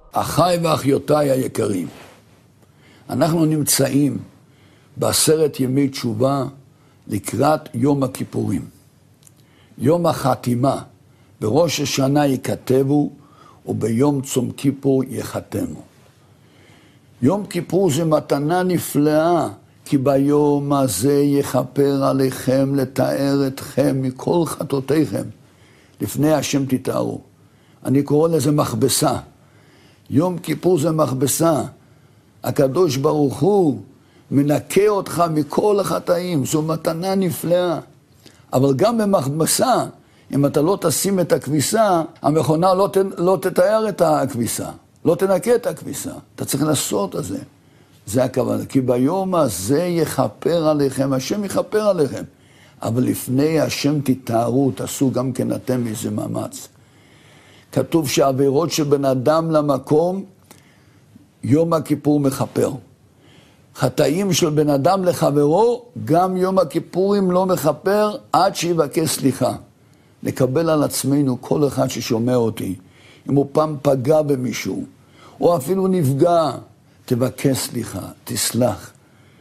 אחיי ואחיותיי היקרים, אנחנו נמצאים בעשרת ימי תשובה לקראת יום הכיפורים. יום החתימה, בראש השנה ייכתבו וביום צום כיפור יחתמו. יום כיפור זה מתנה נפלאה, כי ביום הזה יכפר עליכם לתאר אתכם מכל חטאותיכם. לפני השם תתארו. אני קורא לזה מכבסה. יום כיפור זה מכבסה. הקדוש ברוך הוא מנקה אותך מכל החטאים. זו מתנה נפלאה. אבל גם במכבסה, אם אתה לא תשים את הכביסה, המכונה לא תתאר את הכביסה. לא תנקה את הכביסה. אתה צריך לעשות את זה. זה הכוונה. כי ביום הזה יכפר עליכם. השם יכפר עליכם. אבל לפני השם תתארו, תעשו גם כן אתם איזה מאמץ. כתוב שהעבירות של בן אדם למקום, יום הכיפור מכפר. חטאים של בן אדם לחברו, גם יום הכיפורים לא מכפר עד שיבקש סליחה. לקבל על עצמנו כל אחד ששומע אותי. אם הוא פעם פגע במישהו, או אפילו נפגע, תבקש סליחה, תסלח.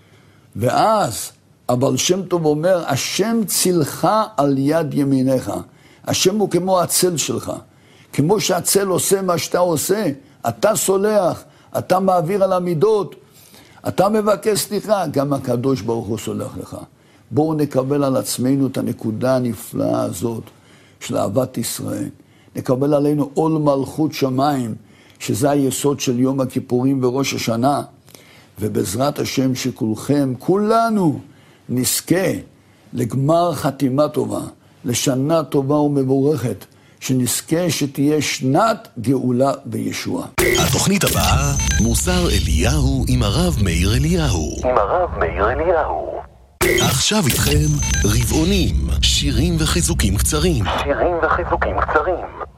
ואז הבעל שם טוב אומר, השם צילך על יד ימיניך. השם הוא כמו הצל שלך. כמו שהצל עושה מה שאתה עושה, אתה סולח, אתה מעביר על המידות, אתה מבקש סליחה, גם הקדוש ברוך הוא סולח לך. בואו נקבל על עצמנו את הנקודה הנפלאה הזאת של אהבת ישראל. נקבל עלינו עול מלכות שמיים, שזה היסוד של יום הכיפורים וראש השנה. ובעזרת השם שכולכם, כולנו, נזכה לגמר חתימה טובה, לשנה טובה ומבורכת, שנזכה שתהיה שנת גאולה בישוע. התוכנית הבאה, מוסר אליהו עם הרב מאיר אליהו. עכשיו איתכם רבעונים, שירים וחיזוקים קצרים.